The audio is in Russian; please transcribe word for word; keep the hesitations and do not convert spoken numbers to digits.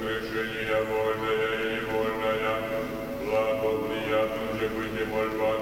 разрешения вольная и невольная, благоприятным же быть и моль